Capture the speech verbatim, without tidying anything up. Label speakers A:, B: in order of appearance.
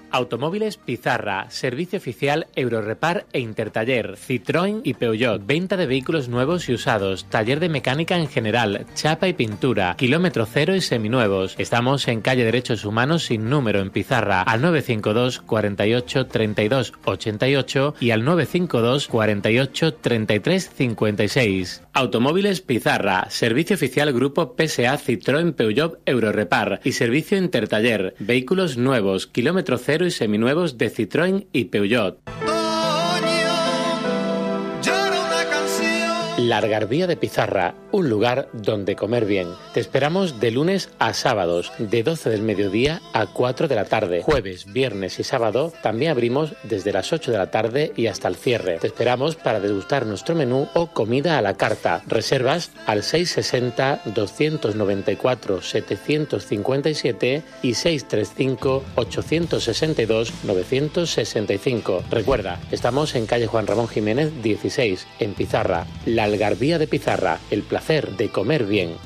A: Automóviles Pizarra, servicio oficial Eurorepar e Intertaller, Citroën y Peugeot, venta de vehículos nuevos y usados, taller de mecánica en general, chapa y pintura, kilómetro cero y seminuevos. Estamos en calle Derechos Humanos sin número en Pizarra, al nueve cinco dos, cuarenta y ocho, treinta y dos, ochenta y ocho y al nueve cinco dos, cuarenta y ocho, treinta y tres, cincuenta y seis. Automóviles Pizarra, servicio oficial Grupo P S A Citroën Peugeot Eurorepar y servicio Intertaller, vehículos nuevos, kilómetro cero y seminuevos de Citroën y Peugeot. La Algarabía de Pizarra, un lugar donde comer bien. Te esperamos de lunes a sábados, de doce del mediodía a cuatro de la tarde. Jueves, viernes y sábado también abrimos desde las ocho de la tarde y hasta el cierre. Te esperamos para degustar nuestro menú o comida a la carta. Reservas al seis sesenta, doscientos noventa y cuatro, setecientos cincuenta y siete y seis treinta y cinco, ochocientos sesenta y dos, novecientos sesenta y cinco. Recuerda, estamos en calle Juan Ramón Jiménez dieciséis, en Pizarra. La Algarabía de Pizarra, el placer de comer bien.